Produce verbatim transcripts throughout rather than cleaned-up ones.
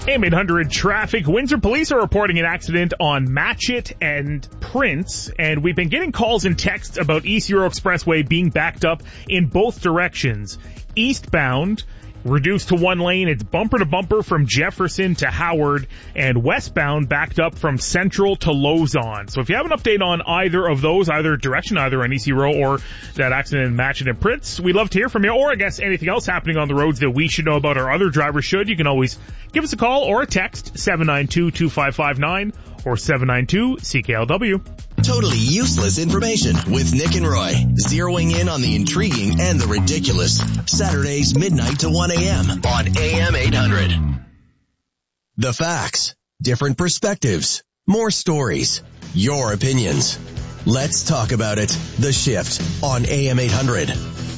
A M eight hundred traffic. Windsor police are reporting an accident on Matchett and Prince, and we've been getting calls and texts about East Euro Expressway being backed up in both directions. Eastbound, reduced to one lane, it's bumper to bumper from Jefferson to Howard, and westbound backed up from Central to Lozon. So if you have an update on either of those, either direction, either on East Euro or that accident in Matchett and Prince, we'd love to hear from you, or I guess anything else happening on the roads that we should know about or other drivers should. You can always give us a call or a text, seven nine two, two five five nine or seven nine two C K L W. Totally useless information with Nick and Roy, zeroing in on the intriguing and the ridiculous. Saturdays midnight to one a.m. on A M eight hundred. The facts, different perspectives, more stories, your opinions. Let's talk about it. The Shift on A M eight hundred.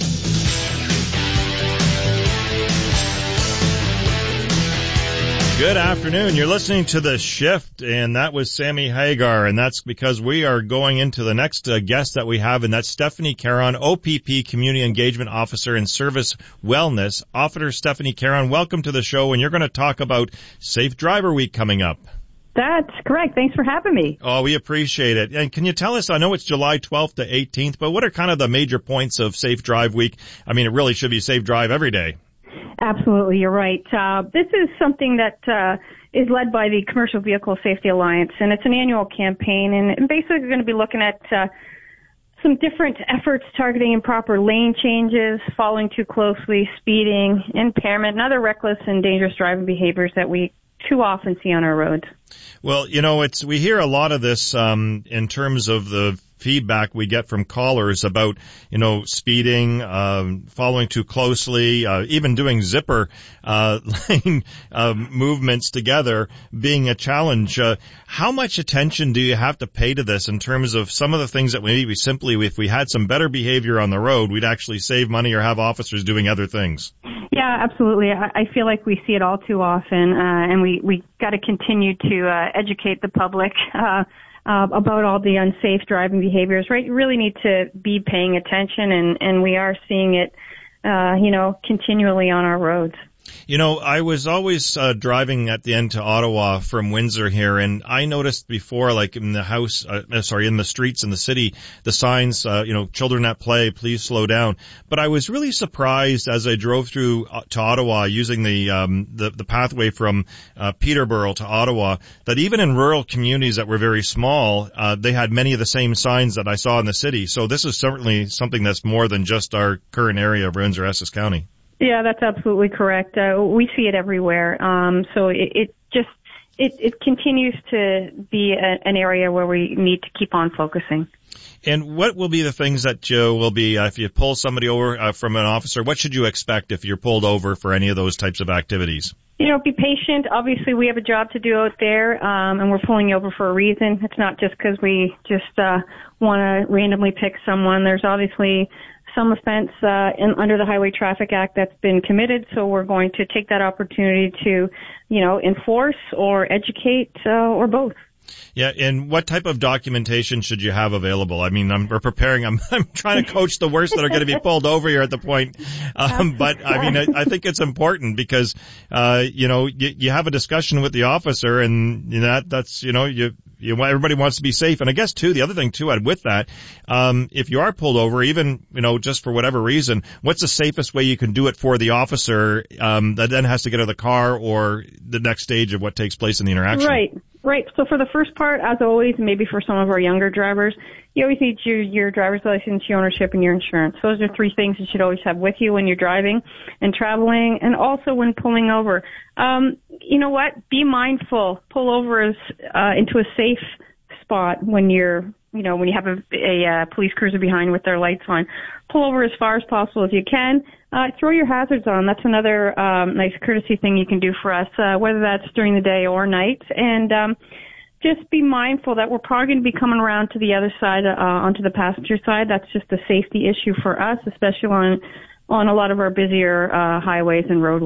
Good afternoon. You're listening to The Shift, and that was Sammy Hagar, and that's because we are going into the next uh, guest that we have, and that's Stephanie Caron, O P P Community Engagement Officer in Service Wellness. Officer Stephanie Caron, welcome to the show, and you're going to talk about Safe Driver Week coming up. That's correct. Thanks for having me. Oh, we appreciate it. And can you tell us, I know it's July twelfth to eighteenth, but what are kind of the major points of Safe Drive Week? I mean, it really should be Safe Drive every day. Absolutely, you're right. Uh, this is something that uh, is led by the Commercial Vehicle Safety Alliance, and it's an annual campaign, and, and basically we're going to be looking at uh, some different efforts targeting improper lane changes, following too closely, speeding, impairment, and other reckless and dangerous driving behaviors that we too often see on our roads. Well, you know, it's we hear a lot of this um, in terms of the feedback we get from callers about, you know, speeding, um, following too closely, uh, even doing zipper uh, lane uh, movements together being a challenge. Uh, how much attention do you have to pay to this in terms of some of the things that maybe simply, if we had some better behavior on the road, we'd actually save money or have officers doing other things? Yeah, absolutely. I, I feel like we see it all too often, uh, and we, we got to continue to uh, educate the public uh, uh, about all the unsafe driving behaviors, right? You really need to be paying attention, and, and we are seeing it, uh, you know, continually on our roads. You know, I was always uh, driving at the end to Ottawa from Windsor here, and I noticed before, like in the house, uh, sorry, in the streets in the city, the signs, uh, you know, children at play, please slow down. But I was really surprised as I drove through uh, to Ottawa using the, um, the, the pathway from uh, Peterborough to Ottawa, that even in rural communities that were very small, uh, they had many of the same signs that I saw in the city. So this is certainly something that's more than just our current area of Windsor-Essex County. Yeah, that's absolutely correct. Uh, we see it everywhere. Um, so it, it just it, it continues to be a, an area where we need to keep on focusing. And what will be the things that you will be, uh, if you pull somebody over uh, from an officer, what should you expect if you're pulled over for any of those types of activities? You know, be patient. Obviously, we have a job to do out there, um, and we're pulling you over for a reason. It's not just because we just uh, want to randomly pick someone. There's obviously some offense uh, in, under the Highway Traffic Act that's been committed, so we're going to take that opportunity to, you know, enforce or educate uh, or both. Yeah, and what type of documentation should you have available? I mean, I'm we're preparing. I'm I'm trying to coach the worst that are going to be pulled over here at the point. Um, but I mean, I, I think it's important because, uh, you know, you, you have a discussion with the officer, and you know, that that's you know you. You, everybody wants to be safe. And I guess, too, the other thing, too, with that, um, if you are pulled over, even, you know, just for whatever reason, what's the safest way you can do it for the officer um, that then has to get out of the car or the next stage of what takes place in the interaction? Right, right. So for the first part, as always, maybe for some of our younger drivers, you always need your, your driver's license, your ownership, and your insurance. Those are three things you should always have with you when you're driving and traveling, and also when pulling over. Um, you know what? Be mindful. Pull over as, uh, into a safe spot when you're, you know, when you have a, a uh, police cruiser behind with their lights on. Pull over as far as possible as you can. Uh, throw your hazards on. That's another um, nice courtesy thing you can do for us, uh, whether that's during the day or night. And um, just be mindful that we're probably going to be coming around to the other side, uh, onto the passenger side. That's just a safety issue for us, especially on on a lot of our busier uh, highways and roadways.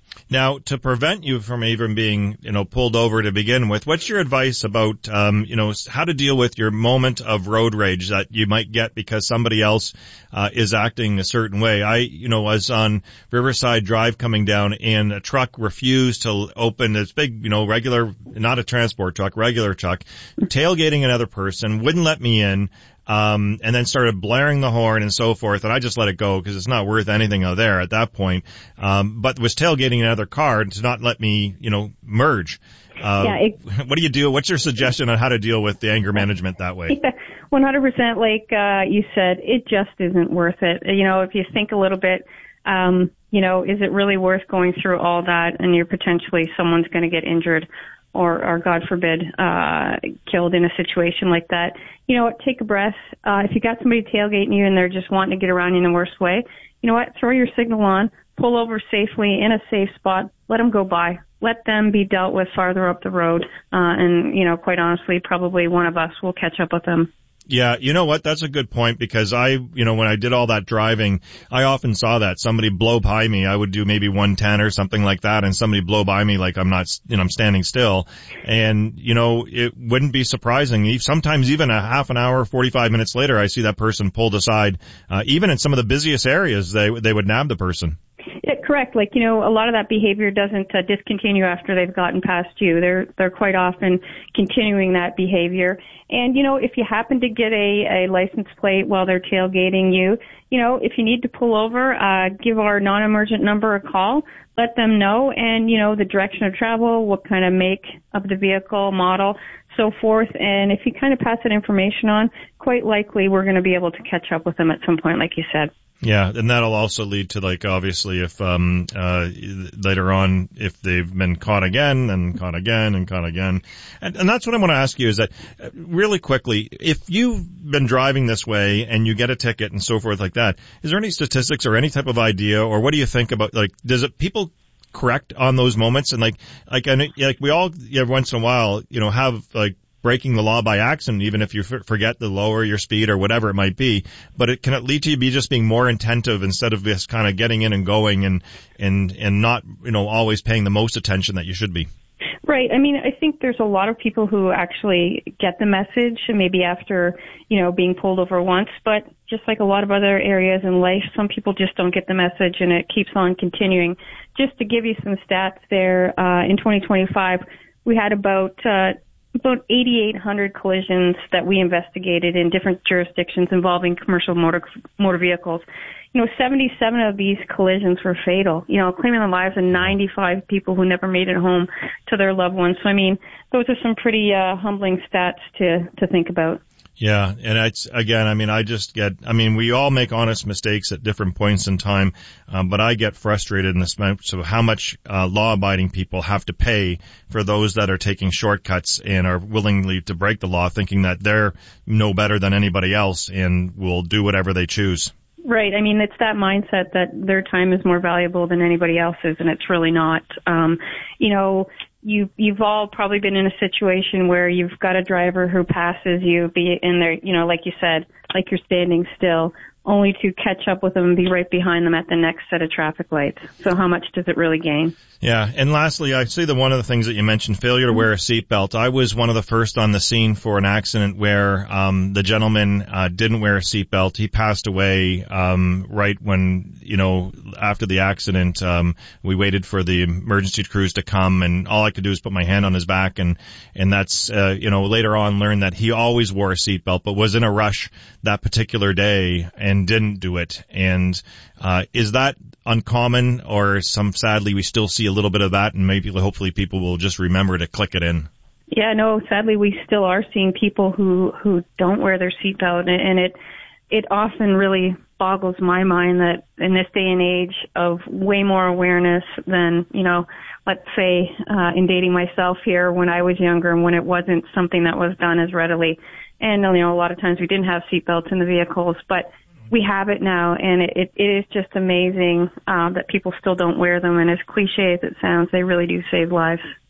Now, to prevent you from even being, you know, pulled over to begin with, what's your advice about, um, you know, how to deal with your moment of road rage that you might get because somebody else uh, is acting a certain way? I, you know, was on Riverside Drive coming down, and a truck refused to open this big, you know, regular, not a transport truck, regular truck, tailgating another person, wouldn't let me in. Um, and then started blaring the horn and so forth, and I just let it go because it's not worth anything out there at that point. Um, but was tailgating another car to not let me, you know, merge. Uh, yeah, it, what do you do? What's your suggestion on how to deal with the anger management that way? Yeah, one hundred percent. Like uh, you said, it just isn't worth it. You know, if you think a little bit, um, you know, is it really worth going through all that, and you're potentially someone's going to get injured? Or, or God forbid, uh, killed in a situation like that. You know what, take a breath. Uh, if you got somebody tailgating you and they're just wanting to get around you in the worst way, you know what, throw your signal on, pull over safely in a safe spot, let them go by. Let them be dealt with farther up the road. Uh, and, you know, quite honestly, probably one of us will catch up with them. Yeah, you know what? That's a good point because I, you know, when I did all that driving, I often saw that somebody blow by me. I would do maybe one ten or something like that, and somebody blow by me like I'm not, you know, I'm standing still. And, you know, it wouldn't be surprising. Sometimes even a half an hour, forty-five minutes later, I see that person pulled aside. Uh, even in some of the busiest areas, they they would nab the person. Yeah, correct. Like, you know, a lot of that behavior doesn't uh, discontinue after they've gotten past you. They're they're quite often continuing that behavior. And, you know, if you happen to get a, a license plate while they're tailgating you, you know, if you need to pull over, uh, give our non-emergent number a call, let them know, and, you know, the direction of travel, what kind of make of the vehicle, model, so forth. And if you kind of pass that information on, quite likely we're going to be able to catch up with them at some point, like you said. Yeah, and that'll also lead to, like, obviously if um uh later on if they've been caught again and caught again and caught again. And, and that's what I want to ask you is that uh, really quickly, if you've been driving this way and you get a ticket and so forth like that, is there any statistics or any type of idea, or what do you think about, like, does it people correct on those moments? And like like and it, like we all every once in a while, you know, have like breaking the law by accident, even if you f- forget to lower your speed or whatever it might be. But it can it lead to you be just being more attentive instead of just kind of getting in and going and and and not, you know, always paying the most attention that you should be. Right. I mean, I think there's a lot of people who actually get the message, maybe after, you know, being pulled over once. But just like a lot of other areas in life, some people just don't get the message, and it keeps on continuing. Just to give you some stats there, uh, in twenty twenty-five, we had about uh about eighty-eight hundred collisions that we investigated in different jurisdictions involving commercial motor motor vehicles. You know, seventy-seven of these collisions were fatal, you know, claiming the lives of ninety-five people who never made it home to their loved ones. So, I mean, those are some pretty uh, humbling stats to, to think about. Yeah, and it's, again, I mean, I just get, I mean, we all make honest mistakes at different points in time, um, but I get frustrated in this amount of how much uh, law-abiding people have to pay for those that are taking shortcuts and are willingly to break the law, thinking that they're no better than anybody else and will do whatever they choose. Right. I mean, it's that mindset that their time is more valuable than anybody else's, and it's really not. Um, you know, you, you've all probably been in a situation where you've got a driver who passes you, be in there, you know, like you said, like you're standing still, only to catch up with them and be right behind them at the next set of traffic lights. So how much does it really gain? Yeah, and lastly, I see that one of the things that you mentioned, failure to wear a seatbelt. I was one of the first on the scene for an accident where um the gentleman uh didn't wear a seatbelt. He passed away um right when, you know, after the accident. Um we waited for the emergency crews to come, and all I could do was put my hand on his back, and and that's uh you know, later on learned that he always wore a seatbelt but was in a rush that particular day and didn't do it. And uh is that uncommon, or some sadly we still see a little bit of that, and maybe hopefully people will just remember to click it in? Yeah, no, sadly we still are seeing people who who don't wear their seatbelt, and it it often really boggles my mind that in this day and age of way more awareness than, you know, let's say uh in dating myself here when I was younger and when it wasn't something that was done as readily. And, you know, a lot of times we didn't have seatbelts in the vehicles, but we have it now, and it, it, it is just amazing uh, that people still don't wear them. And as cliche as it sounds, they really do save lives.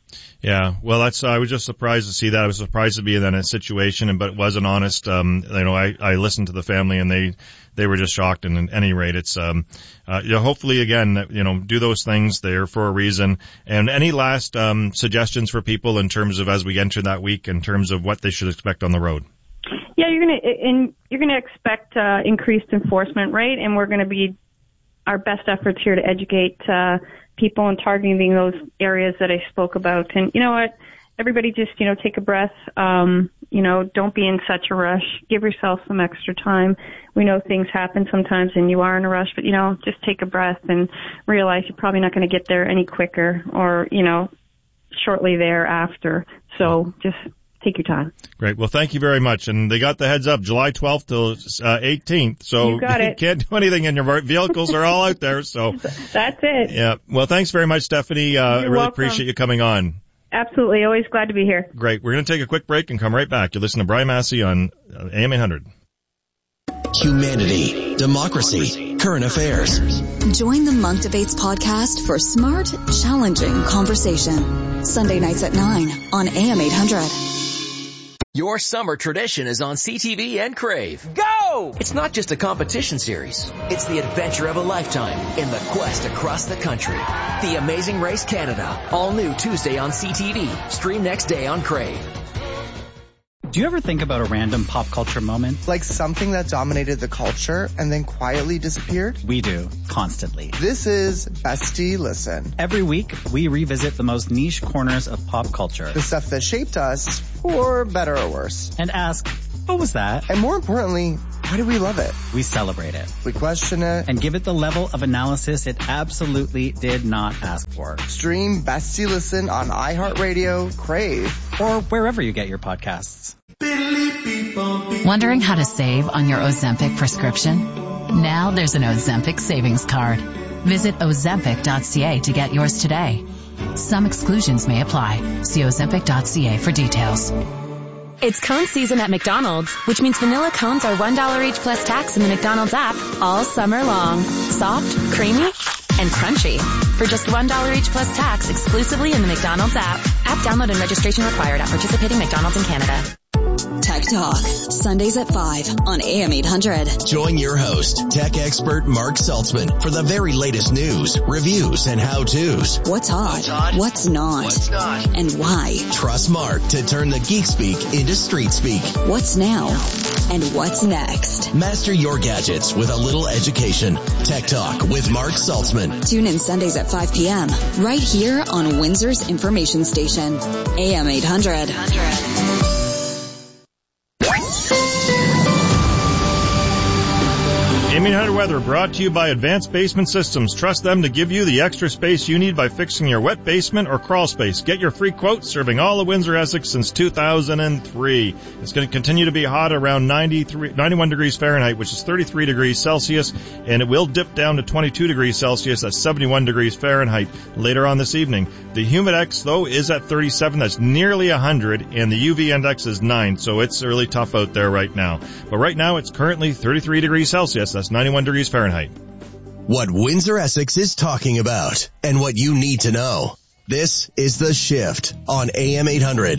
Yeah, well, that's, I was just surprised to see that. I was surprised to be in that situation, and but it wasn't honest. Um, you know, I, I listened to the family and they, they were just shocked. And at any rate, it's, um, uh, you know, hopefully again, you know, do those things. They're for a reason. And any last, um, suggestions for people in terms of as we enter that week in terms of what they should expect on the road? Yeah, you're going to, and you're going to expect, uh, increased enforcement, right? And we're going to be our best efforts here to educate, uh, people and targeting those areas that I spoke about. And you know what? Everybody just, you know, take a breath. Um, you know, don't be in such a rush. Give yourself some extra time. We know things happen sometimes and you are in a rush, but you know, just take a breath and realize you're probably not going to get there any quicker or, you know, shortly thereafter. So just take your time. Great. Well, thank you very much. And they got the heads up, July twelfth till uh, eighteenth. So you got you it. Can't do anything in your vehicles are all out there. So that's it. Yeah. Well, thanks very much, Stephanie. Uh, I really welcome. appreciate you coming on. Absolutely. Always glad to be here. Great. We're going to take a quick break and come right back. You listen to Brian Massey on A M eight hundred. Humanity, democracy, current affairs. Join the Monk Debates podcast for smart, challenging conversation. Sunday nights at nine on A M eight hundred. Your summer tradition is on C T V and Crave. Go! It's not just a competition series. It's the adventure of a lifetime in the quest across the country. The Amazing Race Canada. All new Tuesday on C T V. Stream next day on Crave. Do you ever think about a random pop culture moment? Like something that dominated the culture and then quietly disappeared? We do, constantly. This is Bestie Listen. Every week, we revisit the most niche corners of pop culture. The stuff that shaped us, for better or worse. And ask, what was that? And more importantly, why do we love it? We celebrate it. We question it. And give it the level of analysis it absolutely did not ask for. Stream Bestie Listen on iHeartRadio, Crave, or wherever you get your podcasts. Wondering how to save on your Ozempic prescription? Now there's an Ozempic savings card. Visit ozempic dot c a to get yours today. Some exclusions may apply. See ozempic dot c a for details. It's cone season at McDonald's, which means vanilla cones are one dollar each plus tax in the McDonald's app all summer long. Soft, creamy, and crunchy. For just one dollar each plus tax exclusively in the McDonald's app. App download and registration required at participating McDonald's in Canada. Tech Talk, Sundays at five on A M eight hundred. Join your host, tech expert Mark Saltzman, for the very latest news, reviews, and how-tos. What's hot? What's, hot? What's not? What's not? And why? Trust Mark to turn the geek speak into street speak. What's now? And what's next? Master your gadgets with a little education. Tech Talk with Mark Saltzman. Tune in Sundays at five p.m. right here on Windsor's information station, A M eight hundred. A M eight hundred Weather brought to you by Advanced Basement Systems. Trust them to give you the extra space you need by fixing your wet basement or crawl space. Get your free quote, serving all of Windsor, Essex since two thousand three. It's going to continue to be hot around ninety-three, ninety-one degrees Fahrenheit, which is thirty-three degrees Celsius, and it will dip down to twenty-two degrees Celsius, that's seventy-one degrees Fahrenheit later on this evening. The Humidex, though, is at thirty-seven, that's nearly one hundred, and the U V index is nine, so it's really tough out there right now. But right now, it's currently thirty-three degrees Celsius, that's ninety-one degrees Fahrenheit. What Windsor, Essex is talking about and what you need to know. This is The Shift on A M eight hundred.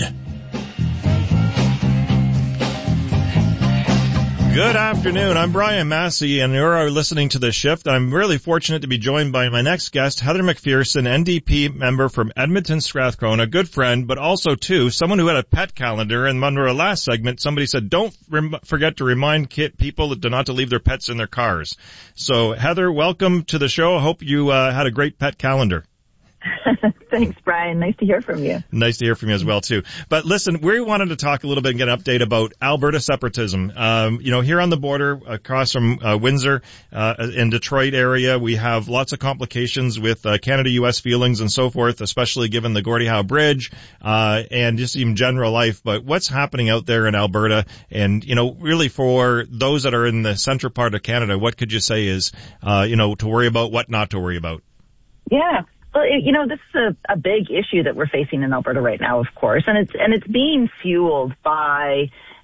Good afternoon. I'm Brian Massey, and you're listening to The Shift. I'm really fortunate to be joined by my next guest, Heather McPherson, N D P member from Edmonton Strathcona, a good friend, but also, too, someone who had a pet calendar. And under our last segment, somebody said, don't rem- forget to remind kid- people to not to leave their pets in their cars. So, Heather, welcome to the show. I hope you uh, had a great pet calendar. Thanks, Brian. Nice to hear from you. Nice to hear from you as well, too. But listen, we wanted to talk a little bit and get an update about Alberta separatism. Um, you know, here on the border across from uh, Windsor, uh, in Detroit area, we have lots of complications with uh, Canada-U S feelings and so forth, especially given the Gordie Howe Bridge, uh, and just even general life. But what's happening out there in Alberta? And, you know, really for those that are in the central part of Canada, what could you say is, uh, you know, to worry about, what not to worry about? Yeah. Well, you know, this is a, a big issue that we're facing in Alberta right now, of course, and it's and it's being fueled by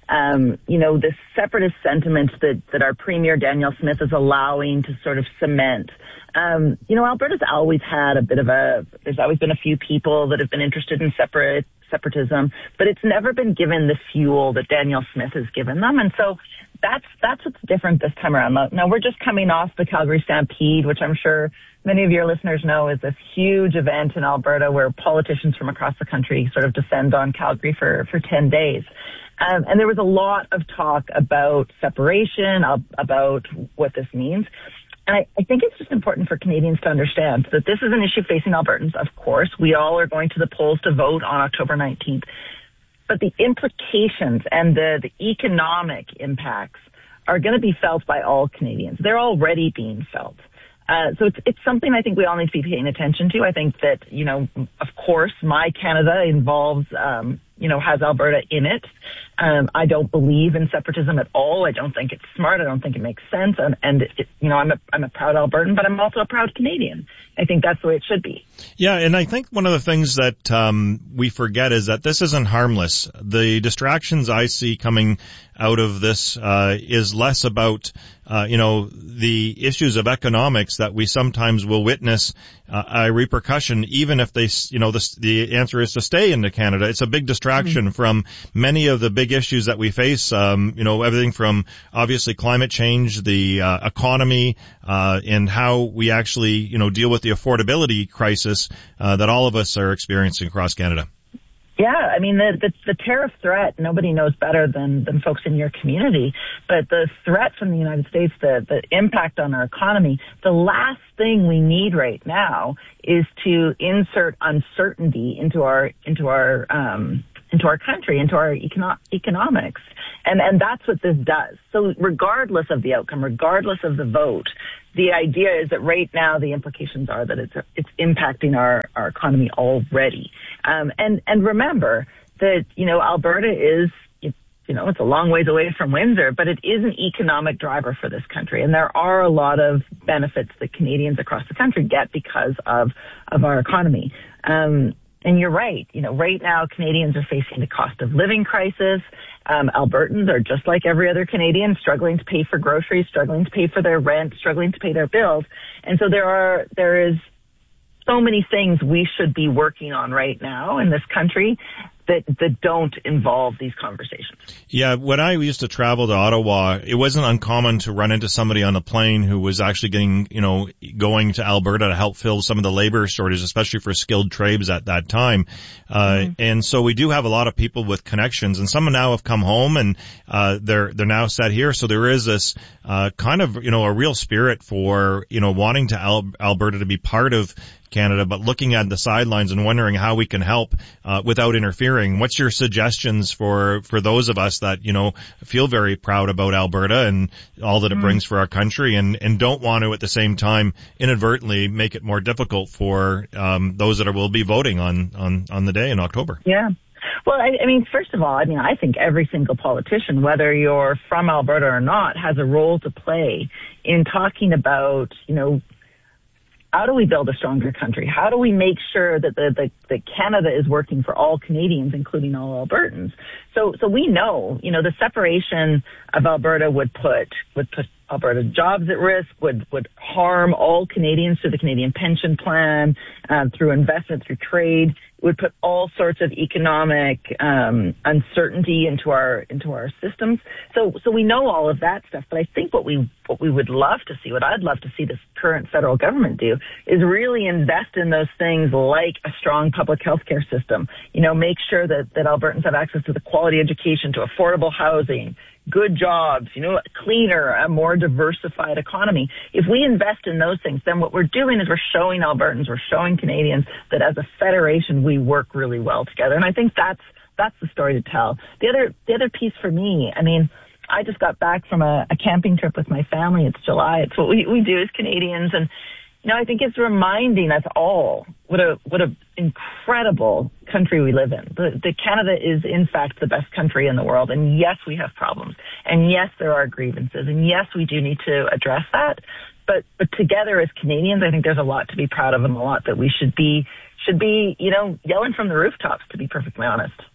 um, you know, this separatist sentiment that, that our Premier Danielle Smith is allowing to sort of cement. Um, you know, Alberta's always had a bit of a, there's always been a few people that have been interested in separate, separatism, but it's never been given the fuel that Danielle Smith has given them. And so that's, that's what's different this time around. Now, we're just coming off the Calgary Stampede, which I'm sure many of your listeners know is this huge event in Alberta where politicians from across the country sort of descend on Calgary for, for ten days. Um, and there was a lot of talk about separation, about what this means. And I, I think it's just important for Canadians to understand that this is an issue facing Albertans. Of course, we all are going to the polls to vote on October nineteenth. But the implications and the, the economic impacts are going to be felt by all Canadians. They're already being felt. Uh, so it's, it's something I think we all need to be paying attention to. I think that, you know, of course, My Canada involves, um, you know, has Alberta in it. Um, I don't believe in separatism at all. I don't think it's smart. I don't think it makes sense. And, and it, you know, I'm a, I'm a proud Albertan, but I'm also a proud Canadian. I think that's the way it should be. Yeah, and I think one of the things that um, we forget is that this isn't harmless. The distractions I see coming out of this uh, is less about, uh, you know, the issues of economics that we sometimes will witness uh, a repercussion, even if they, you know, the, the answer is to stay into Canada. It's a big distraction mm-hmm. from many of the big issues that we face, um, you know, everything from obviously climate change, the uh, economy, uh, and how we actually, you know, deal with the affordability crisis uh, that all of us are experiencing across Canada. Yeah, I mean, the, the, the tariff threat, nobody knows better than, than folks in your community, but the threat from the United States, the, the impact on our economy, the last thing we need right now is to insert uncertainty into our, into our, um, into our country, into our econo- economics. And, and that's what this does. So regardless of the outcome, regardless of the vote, the idea is that right now the implications are that it's, it's impacting our, our economy already. Um, and, and remember that, you know, Alberta is, you know, it's a long ways away from Windsor, but it is an economic driver for this country. And there are a lot of benefits that Canadians across the country get because of, of our economy. Um, And you're right. You know, right now Canadians are facing the cost of living crisis. Um, Albertans are just like every other Canadian, struggling to pay for groceries, struggling to pay for their rent, struggling to pay their bills. And so there are, there is so many things we should be working on right now in this country that, that don't involve these conversations. Yeah, when I used to travel to Ottawa, it wasn't uncommon to run into somebody on the plane who was actually getting, you know, going to Alberta to help fill some of the labor shortage, especially for skilled trades at that time. Uh, mm-hmm. and so we do have a lot of people with connections, and some now have come home and, uh, they're, they're now set here. So there is this, uh, kind of, you know, a real spirit for, you know, wanting to Al- Alberta to be part of Canada, but looking at the sidelines and wondering how we can help uh, without interfering. What's your suggestions for for those of us that, you know, feel very proud about Alberta and all that it mm. brings for our country, and and don't want to at the same time inadvertently make it more difficult for um, those that are, will be voting on on on the day in October? Yeah. Well, I, I mean, first of all, I mean, I think every single politician, whether you're from Alberta or not, has a role to play in talking about, you know, how do we build a stronger country? How do we make sure that the, the, that Canada is working for all Canadians, including all Albertans? So, so we know, you know, the separation of Alberta would put, would put Alberta jobs at risk, would, would harm all Canadians through the Canadian pension plan, um, through investment, through trade. It would put all sorts of economic, um, uncertainty into our, into our systems. So, so we know all of that stuff, but I think what we, what we would love to see, what I'd love to see this current federal government do is really invest in those things like a strong public health care system, you know, make sure that, that Albertans have access to the quality education, to affordable housing, good jobs, you know, cleaner, a more diversified economy. If we invest in those things, then what we're doing is we're showing Albertans, we're showing Canadians that as a federation, we work really well together. And I think that's, that's the story to tell. The other, the other piece for me, I mean, I just got back from a, a camping trip with my family. It's July. It's what we, we do as Canadians. And, you know, I think it's reminding us all what a, what a incredible country we live in. The, the Canada is, in fact, the best country in the world. And yes, we have problems. And yes, there are grievances. And yes, we do need to address that. But, but together as Canadians, I think there's a lot to be proud of and a lot that we should be, should be, you know, yelling from the rooftops, to be perfectly honest.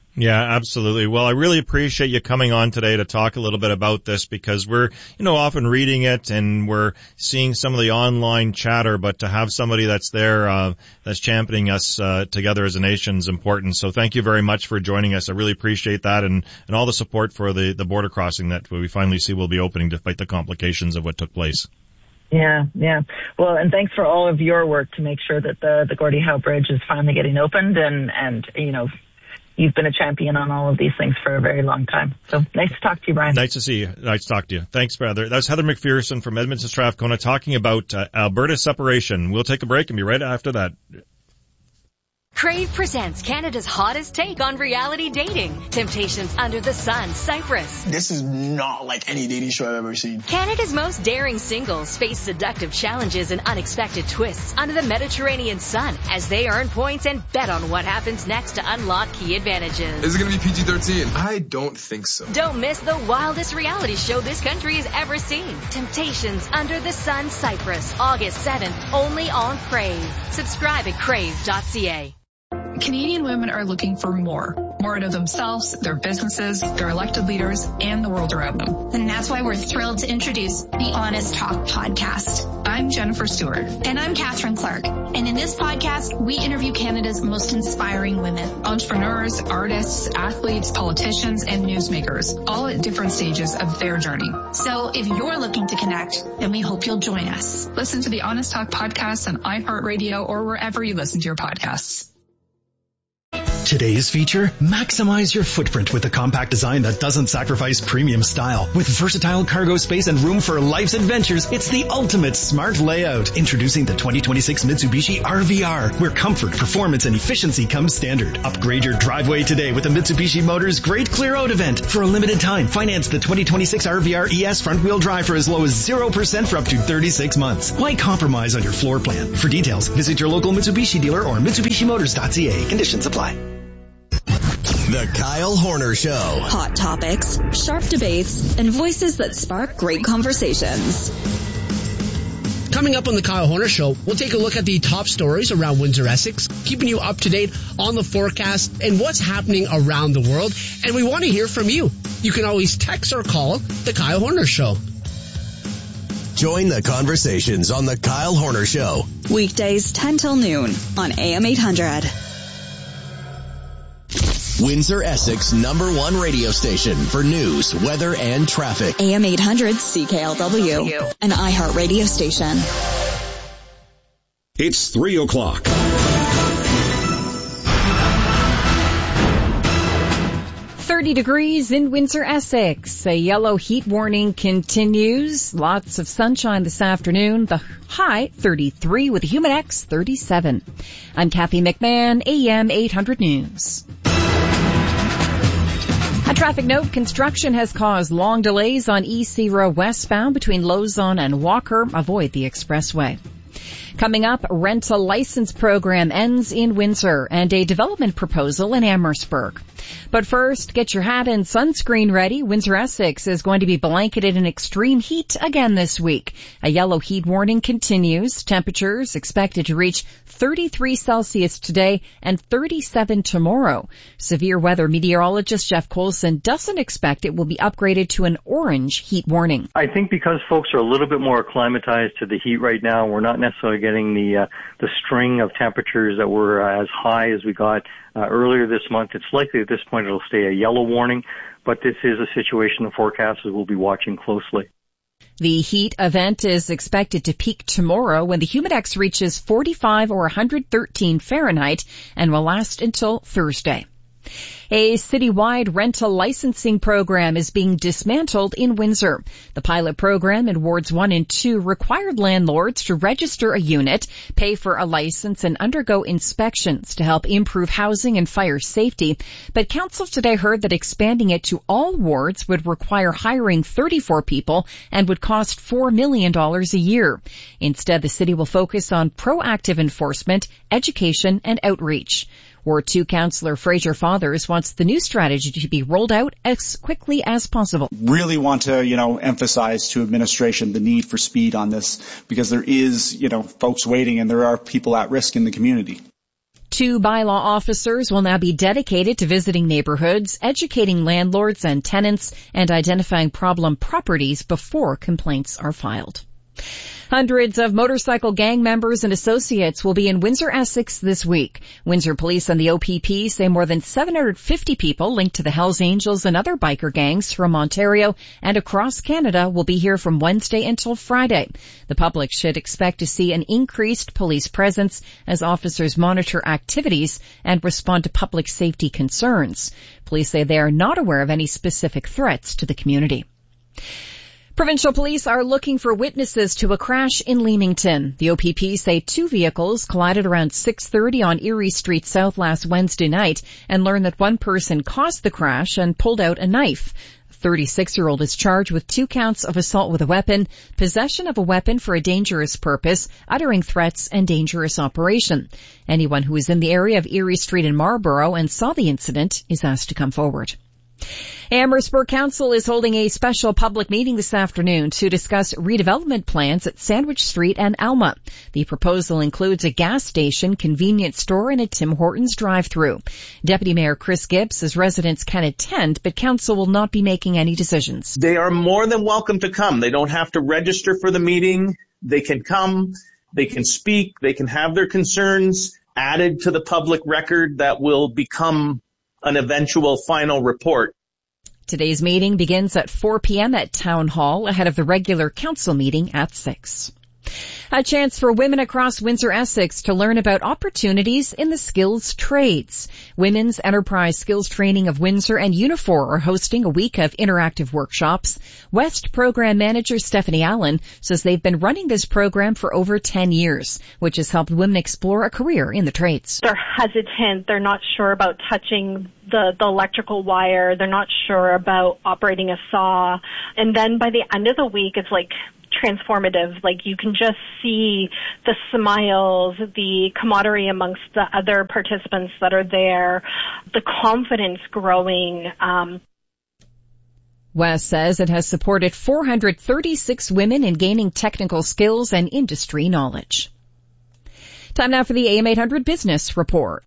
Yeah, absolutely. Well, I really appreciate you coming on today to talk a little bit about this, because we're, you know, often reading it and we're seeing some of the online chatter, but to have somebody that's there, uh, that's championing us, uh, together as a nation is important. So thank you very much for joining us. I really appreciate that, and, and all the support for the, the border crossing that we finally see will be opening to fight the complications of what took place. Yeah, yeah. Well, and thanks for all of your work to make sure that the, the Gordie Howe Bridge is finally getting opened, and, and, you know, you've been a champion on all of these things for a very long time. So nice to talk to you, Brian. Nice to see you. Nice to talk to you. Thanks, brother. That was Heather McPherson from Edmonton Strathcona talking about uh, Alberta separation. We'll take a break and be right after that. Crave presents Canada's hottest take on reality dating. Temptations Under the Sun, Cyprus. This is not like any dating show I've ever seen. Canada's most daring singles face seductive challenges and unexpected twists under the Mediterranean sun as they earn points and bet on what happens next to unlock key advantages. Is it going to be P G thirteen? I don't think so. Don't miss the wildest reality show this country has ever seen. Temptations Under the Sun, Cyprus, August seventh, only on Crave. Subscribe at crave dot c a. Canadian women are looking for more. More out of themselves, their businesses, their elected leaders, and the world around them. And that's why we're thrilled to introduce the Honest Talk podcast. I'm Jennifer Stewart. And I'm Catherine Clark. And in this podcast, we interview Canada's most inspiring women. Entrepreneurs, artists, athletes, politicians, and newsmakers, all at different stages of their journey. So if you're looking to connect, then we hope you'll join us. Listen to the Honest Talk podcast on iHeartRadio or wherever you listen to your podcasts. Today's feature, maximize your footprint with a compact design that doesn't sacrifice premium style. With versatile cargo space and room for life's adventures, it's the ultimate smart layout. Introducing the twenty twenty-six Mitsubishi R V R, where comfort, performance, and efficiency come standard. Upgrade your driveway today with the Mitsubishi Motors Great Clear Out event. For a limited time, finance the twenty twenty-six R V R E S front-wheel drive for as low as zero percent for up to thirty-six months. Why compromise on your floor plan? For details, visit your local Mitsubishi dealer or Mitsubishi Motors dot c a. Conditions apply. The Kyle Horner Show. Hot topics, sharp debates, and voices that spark great conversations. Coming up on the Kyle Horner Show, we'll take a look at the top stories around Windsor, Essex, keeping you up to date on the forecast and what's happening around the world. And we want to hear from you. You can always text or call the Kyle Horner Show. Join the conversations on the Kyle Horner Show. Weekdays ten till noon on A M eight hundred. Windsor, Essex number one radio station for news, weather, and traffic. A M eight hundred C K L W, an iHeart radio station. It's three o'clock. thirty degrees in Windsor, Essex. A yellow heat warning continues. Lots of sunshine this afternoon. The high thirty-three with a humid X thirty-seven. I'm Kathy McMahon, A M eight hundred News. A traffic note, construction has caused long delays on East Road westbound between Lozon and Walker. Avoid the expressway. Coming up, rental license program ends in Windsor and a development proposal in Amherstburg. But first, get your hat and sunscreen ready. Windsor, Essex is going to be blanketed in extreme heat again this week. A yellow heat warning continues. Temperatures expected to reach thirty-three Celsius today and thirty-seven tomorrow. Severe weather meteorologist Jeff Colson doesn't expect it will be upgraded to an orange heat warning. I think because folks are a little bit more acclimatized to the heat right now, we're not necessarily getting the uh, the string of temperatures that were uh, as high as we got uh, earlier this month. It's likely at this point it'll stay a yellow warning, but this is a situation the forecasters will be watching closely. The heat event is expected to peak tomorrow when the humidex reaches forty-five or one hundred thirteen Fahrenheit and will last until Thursday. A citywide rental licensing program is being dismantled in Windsor. The pilot program in wards one and two required landlords to register a unit, pay for a license, and undergo inspections to help improve housing and fire safety. But council today heard that expanding it to all wards would require hiring thirty-four people and would cost four million dollars a year. Instead, the city will focus on proactive enforcement, education, and outreach. Ward two Councillor Fraser Fathers wants the new strategy to be rolled out as quickly as possible. Really want to, you know, emphasize to administration the need for speed on this because there is, you know, folks waiting and there are people at risk in the community. Two bylaw officers will now be dedicated to visiting neighborhoods, educating landlords and tenants, and identifying problem properties before complaints are filed. Hundreds of motorcycle gang members and associates will be in Windsor, Essex this week. Windsor Police and the O P P say more than seven hundred fifty people linked to the Hells Angels and other biker gangs from Ontario and across Canada will be here from Wednesday until Friday. The public should expect to see an increased police presence as officers monitor activities and respond to public safety concerns. Police say they are not aware of any specific threats to the community. Provincial police are looking for witnesses to a crash in Leamington. The O P P say two vehicles collided around six thirty on Erie Street South last Wednesday night and learned that one person caused the crash and pulled out a knife. A thirty-six-year-old is charged with two counts of assault with a weapon, possession of a weapon for a dangerous purpose, uttering threats, and dangerous operation. Anyone who is in the area of Erie Street in Marlborough and saw the incident is asked to come forward. Amherstburg Council is holding a special public meeting this afternoon to discuss redevelopment plans at Sandwich Street and Alma. The proposal includes a gas station, convenience store, and a Tim Hortons drive-through. Deputy Mayor Chris Gibbs says residents can attend, but Council will not be making any decisions. They are more than welcome to come. They don't have to register for the meeting. They can come, they can speak, they can have their concerns added to the public record that will become an eventual final report. Today's meeting begins at four p.m. at Town Hall ahead of the regular council meeting at six. A chance for women across Windsor, Essex to learn about opportunities in the skills trades. Women's Enterprise Skills Training of Windsor and Unifor are hosting a week of interactive workshops. West Program Manager Stephanie Allen says they've been running this program for over ten years, which has helped women explore a career in the trades. They're hesitant. They're not sure about touching the, the electrical wire. They're not sure about operating a saw. And then by the end of the week, it's like transformative. Like you can just see the smiles, the camaraderie amongst the other participants that are there, the confidence growing. Um, Wes says it has supported four hundred thirty-six women in gaining technical skills and industry knowledge. Time now for the A M eight hundred Business Report.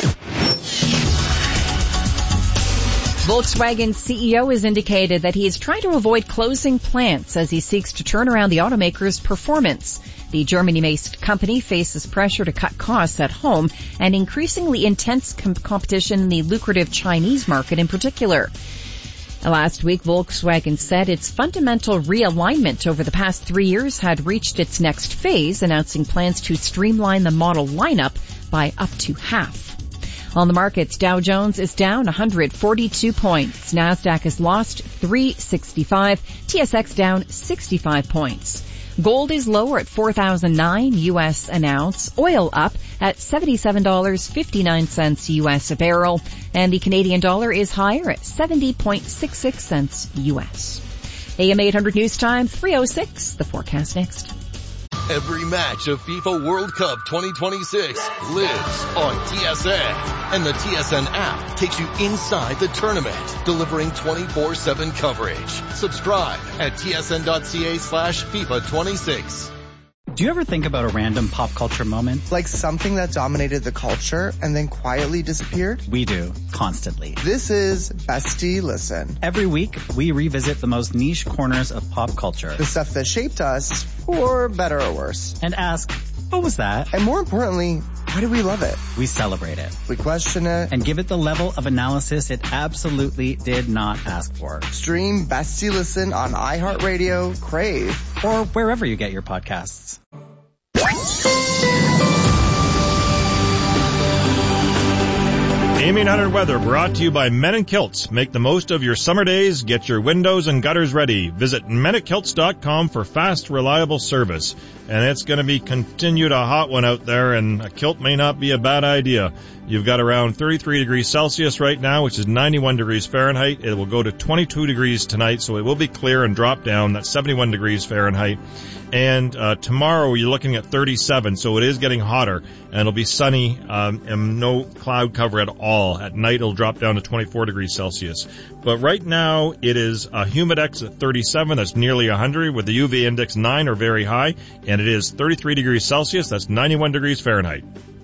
Volkswagen C E O has indicated that he is trying to avoid closing plants as he seeks to turn around the automaker's performance. The Germany-based company faces pressure to cut costs at home and increasingly intense com- competition in the lucrative Chinese market in particular. Last week, Volkswagen said its fundamental realignment over the past three years had reached its next phase, announcing plans to streamline the model lineup by up to half. On the markets, Dow Jones is down one hundred forty-two points. Nasdaq has lost three sixty-five. T S X down sixty-five points. Gold is lower at four thousand nine U S an ounce. Oil up at seventy-seven dollars and fifty-nine cents U S a barrel. And the Canadian dollar is higher at seventy point six six cents U S. A M eight hundred News Time, three oh six. The forecast next. Every match of FIFA World Cup twenty twenty-six lives on T S N. And the T S N app takes you inside the tournament, delivering twenty-four seven coverage. Subscribe at tsn.ca slash FIFA 26. Do you ever think about a random pop culture moment? Like something that dominated the culture and then quietly disappeared? We do, constantly. This is Bestie Listen. Every week, we revisit the most niche corners of pop culture. The stuff that shaped us, for better or worse. And ask, what was that? And more importantly, why do we love it? We celebrate it. We question it. And give it the level of analysis it absolutely did not ask for. Stream Bestie Listen on iHeartRadio, Crave, or wherever you get your podcasts. A M eight hundred weather brought to you by Men in Kilts. Make the most of your summer days. Get your windows and gutters ready. Visit men at kilts dot com for fast, reliable service. And it's going to be continued a hot one out there, and a kilt may not be a bad idea. You've got around thirty-three degrees Celsius right now, which is ninety-one degrees Fahrenheit. It will go to twenty-two degrees tonight, so it will be clear and drop down. That's seventy-one degrees Fahrenheit. And uh, tomorrow you're looking at thirty-seven, so it is getting hotter, and it'll be sunny um, and no cloud cover at all. At night it'll drop down to twenty-four degrees Celsius. But right now it is a humidex at thirty-seven, that's nearly one hundred, with the U V index nine or very high, and it is thirty-three degrees Celsius, that's ninety-one degrees Fahrenheit.